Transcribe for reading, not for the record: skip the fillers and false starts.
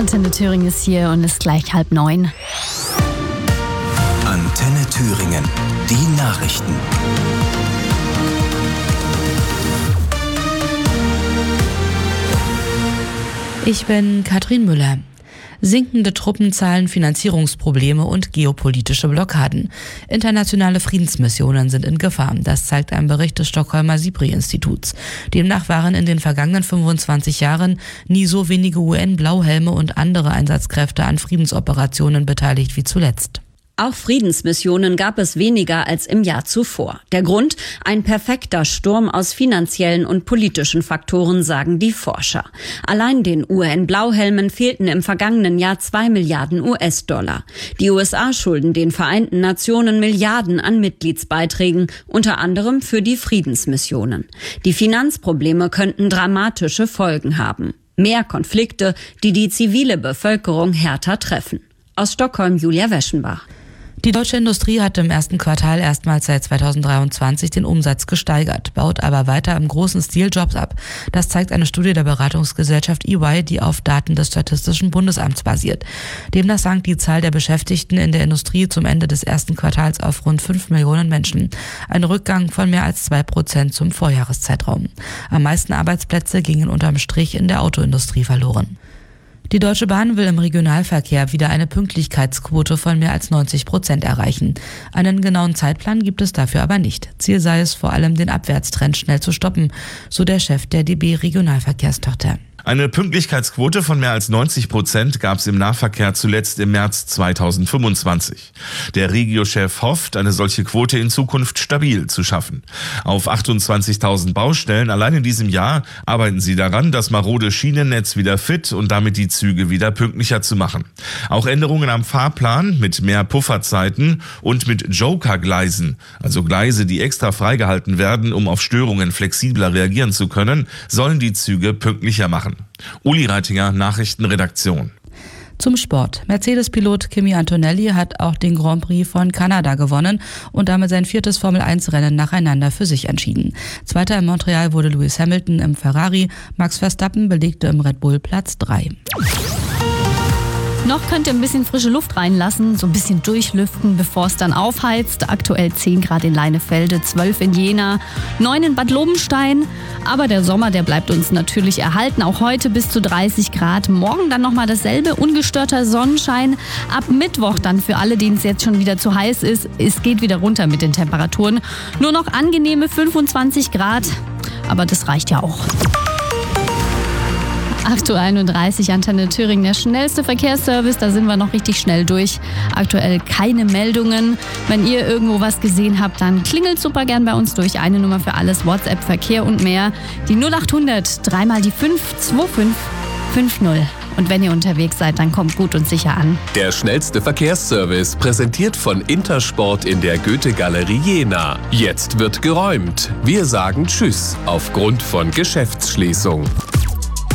Antenne Thüringen ist hier und ist gleich 8:30. Antenne Thüringen, die Nachrichten. Ich bin Katrin Müller. Sinkende Truppenzahlen, Finanzierungsprobleme und geopolitische Blockaden. Internationale Friedensmissionen sind in Gefahr. Das zeigt ein Bericht des Stockholmer SIPRI-Instituts. Demnach waren in den vergangenen 25 Jahren nie so wenige UN-Blauhelme und andere Einsatzkräfte an Friedensoperationen beteiligt wie zuletzt. Auch Friedensmissionen gab es weniger als im Jahr zuvor. Der Grund? Ein perfekter Sturm aus finanziellen und politischen Faktoren, sagen die Forscher. Allein den UN-Blauhelmen fehlten im vergangenen Jahr 2 Milliarden US-Dollar. Die USA schulden den Vereinten Nationen Milliarden an Mitgliedsbeiträgen, unter anderem für die Friedensmissionen. Die Finanzprobleme könnten dramatische Folgen haben. Mehr Konflikte, die die zivile Bevölkerung härter treffen. Aus Stockholm, Julia Weschenbach. Die deutsche Industrie hat im ersten Quartal erstmals seit 2023 den Umsatz gesteigert, baut aber weiter im großen Stil Jobs ab. Das zeigt eine Studie der Beratungsgesellschaft EY, die auf Daten des Statistischen Bundesamts basiert. Demnach sank die Zahl der Beschäftigten in der Industrie zum Ende des ersten Quartals auf rund 5 Millionen Menschen. Ein Rückgang von mehr als 2% zum Vorjahreszeitraum. Am meisten Arbeitsplätze gingen unterm Strich in der Autoindustrie verloren. Die Deutsche Bahn will im Regionalverkehr wieder eine Pünktlichkeitsquote von mehr als 90% erreichen. Einen genauen Zeitplan gibt es dafür aber nicht. Ziel sei es vor allem, den Abwärtstrend schnell zu stoppen, so der Chef der DB Regionalverkehrstochter. Eine Pünktlichkeitsquote von mehr als 90% gab es im Nahverkehr zuletzt im März 2025. Der Regio-Chef hofft, eine solche Quote in Zukunft stabil zu schaffen. Auf 28.000 Baustellen allein in diesem Jahr arbeiten sie daran, das marode Schienennetz wieder fit und damit die Züge wieder pünktlicher zu machen. Auch Änderungen am Fahrplan mit mehr Pufferzeiten und mit Joker-Gleisen, also Gleise, die extra freigehalten werden, um auf Störungen flexibler reagieren zu können, sollen die Züge pünktlicher machen. Uli Reitinger, Nachrichtenredaktion. Zum Sport. Mercedes-Pilot Kimi Antonelli hat auch den Grand Prix von Kanada gewonnen und damit sein 4. Formel-1-Rennen nacheinander für sich entschieden. Zweiter in Montreal wurde Lewis Hamilton im Ferrari, Max Verstappen belegte im Red Bull Platz 3. Noch könnt ihr ein bisschen frische Luft reinlassen, so ein bisschen durchlüften, bevor es dann aufheizt. Aktuell 10 Grad in Leinefelde, 12 in Jena, 9 in Bad Lobenstein. Aber der Sommer, der bleibt uns natürlich erhalten. Auch heute bis zu 30 Grad. Morgen dann nochmal dasselbe, ungestörter Sonnenschein. Ab Mittwoch dann für alle, denen es jetzt schon wieder zu heiß ist. Es geht wieder runter mit den Temperaturen. Nur noch angenehme 25 Grad. Aber das reicht ja auch. 8:31 Uhr, Antenne Thüringen, der schnellste Verkehrsservice, da sind wir noch richtig schnell durch. Aktuell keine Meldungen. Wenn ihr irgendwo was gesehen habt, dann klingelt super gern bei uns durch. Eine Nummer für alles, WhatsApp, Verkehr und mehr. Die 0800, dreimal die 52550. Und wenn ihr unterwegs seid, dann kommt gut und sicher an. Der schnellste Verkehrsservice, präsentiert von Intersport in der Goethe-Galerie Jena. Jetzt wird geräumt. Wir sagen Tschüss aufgrund von Geschäftsschließung.